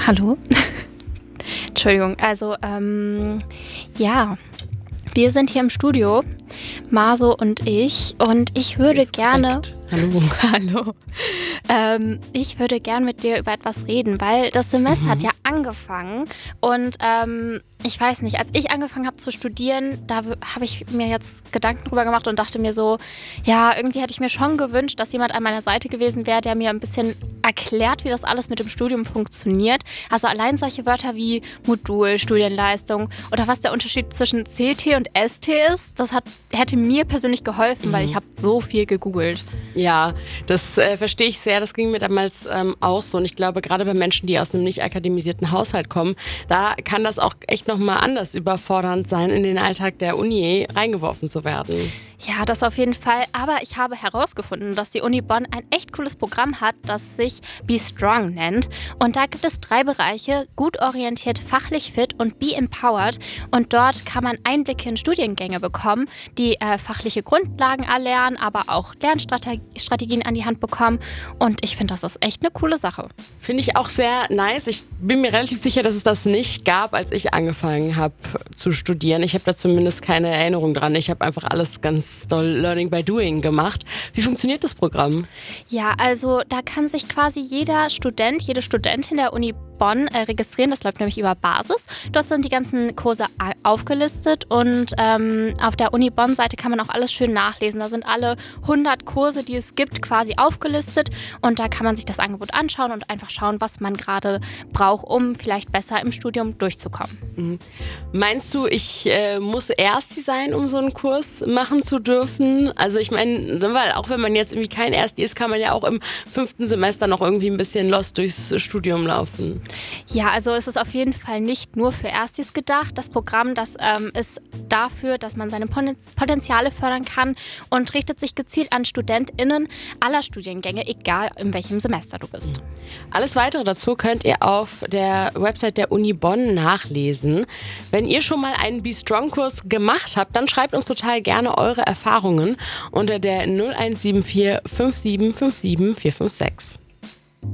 Hallo? Entschuldigung, ja, wir sind hier im Studio, Maso und ich würde gerne... Hallo. Hallo. Ich würde gern mit dir über etwas reden, weil das Semester hat ja angefangen und ich weiß nicht, als ich angefangen habe zu studieren, da habe ich mir jetzt Gedanken drüber gemacht und dachte mir so, ja, irgendwie hätte ich mir schon gewünscht, dass jemand an meiner Seite gewesen wäre, der mir ein bisschen erklärt, wie das alles mit dem Studium funktioniert. Also allein solche Wörter wie Modul, Studienleistung oder was der Unterschied zwischen CT und ST ist, das hätte mir persönlich geholfen, weil ich habe so viel gegoogelt. Ja, das verstehe ich sehr. Das ging mir damals auch so. Und ich glaube, gerade bei Menschen, die aus einem nicht akademisierten Haushalt kommen, da kann das auch echt nochmal anders überfordernd sein, in den Alltag der Uni reingeworfen zu werden. Ja, das auf jeden Fall. Aber ich habe herausgefunden, dass die Uni Bonn ein echt cooles Programm hat, das sich Be Strong nennt. Und da gibt es 3 Bereiche: gut orientiert, fachlich fit und Be Empowered. Und dort kann man Einblicke in Studiengänge bekommen, die fachliche Grundlagen erlernen, aber auch Lernstrategien an die Hand bekommen. Und ich finde, das ist echt eine coole Sache. Finde ich auch sehr nice. Ich bin mir relativ sicher, dass es das nicht gab, als ich angefangen habe zu studieren. Ich habe da zumindest keine Erinnerung dran. Ich habe einfach alles ganz doll Learning by Doing gemacht. Wie funktioniert das Programm? Ja, also da kann sich quasi jeder Student, jede Studentin der Uni Bonn registrieren. Das läuft nämlich über Basis. Dort sind die ganzen Kurse aufgelistet und auf der Uni Bonn-Seite kann man auch alles schön nachlesen. Da sind alle 100 Kurse, die es gibt, quasi aufgelistet und da kann man sich das Angebot anschauen und einfach schauen, was man gerade braucht, um vielleicht besser im Studium durchzukommen. Mhm. Meinst du, ich muss Ersti sein, um so einen Kurs machen zu dürfen? Also ich meine, weil auch wenn man jetzt irgendwie kein Ersti ist, kann man ja auch im 5. Semester noch irgendwie ein bisschen lost durchs Studium laufen. Ja, also es ist auf jeden Fall nicht nur für Erstis gedacht. Das Programm, das ist dafür, dass man seine Potenziale fördern kann und richtet sich gezielt an StudentInnen aller Studiengänge, egal in welchem Semester du bist. Alles Weitere dazu könnt ihr auf der Website der Uni Bonn nachlesen. Wenn ihr schon mal einen Be Strong-Kurs gemacht habt, dann schreibt uns total gerne eure Erfahrungen unter der 0174 5757 456.